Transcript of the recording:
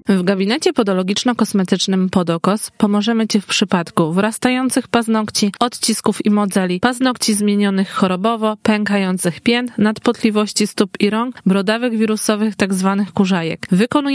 W gabinecie podologiczno-kosmetycznym Podokos pomożemy Ci w przypadku wrastających paznokci, odcisków i modzeli, paznokci zmienionych chorobowo, pękających pięt, nadpotliwości stóp i rąk, brodawych wirusowych tzw. kurzajek. Wykonujemy